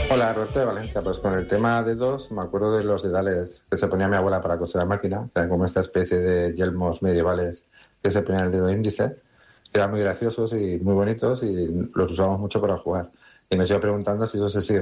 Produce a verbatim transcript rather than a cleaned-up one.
Hola, Roberto de Valencia. Pues con el tema de dos, me acuerdo de los dedales que se ponía mi abuela para coser la máquina, que eran como esta especie de yelmos medievales que se ponían en el dedo índice, que eran muy graciosos y muy bonitos y los usábamos mucho para jugar. Y me sigo preguntando si eso se sigue